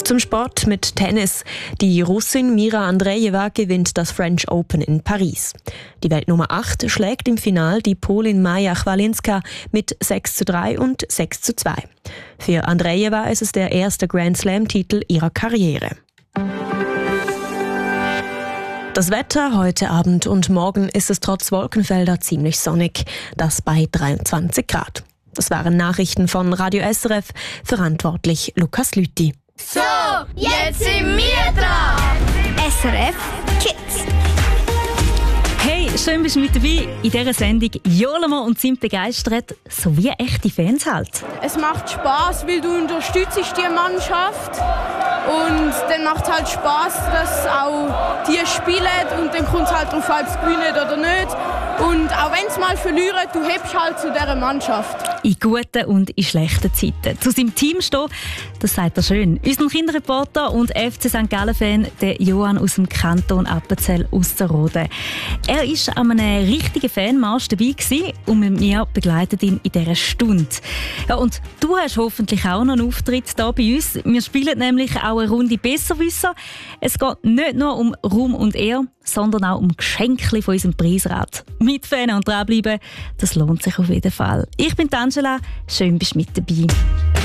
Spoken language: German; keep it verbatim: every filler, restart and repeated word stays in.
Zurück zum Sport mit Tennis. Die Russin Mira Andreeva gewinnt das French Open in Paris. Die Weltnummer acht schlägt im Final die Polin Maja Chwalinska mit sechs zu drei und sechs zu zwei. Für Andreeva ist es der erste Grand Slam-Titel ihrer Karriere. Das Wetter heute Abend und morgen ist es trotz Wolkenfelder ziemlich sonnig. Das bei dreiundzwanzig Grad. Das waren Nachrichten von Radio S R F, verantwortlich Lukas Lüthi. So, jetzt sind wir dran! S R F Kids. Hey, schön bist du mit dabei. In dieser Sendung johlen wir und sind begeistert, so wie echte Fans halt. Es macht Spass, weil du unterstützt die Mannschaft. Und dann macht es halt Spass, dass auch die spielen und dann kommt es halt darauf an, ob sie gewinnen oder nicht. Und auch wenn sie mal verlieren, du hebst halt zu dieser Mannschaft. In guten und in schlechten Zeiten. Zu seinem Team stehen, das sagt er schön. Unser Kinderreporter und F C Sankt Gallen-Fan, der Johann aus dem Kanton Appenzell Ausserrhoden. Er war an einem richtigen Fanmarsch dabei gewesen und mit mir begleitet ihn in dieser Stunde. Ja, und du hast hoffentlich auch noch einen Auftritt hier bei uns. Wir spielen nämlich auch eine Runde Besserwisser. Es geht nicht nur um Ruhm und Ehre, sondern auch um Geschenke von unserem Preisrat. Mitfahren und dranbleiben, das lohnt sich auf jeden Fall. Ich bin Angela, schön bist du mit dabei.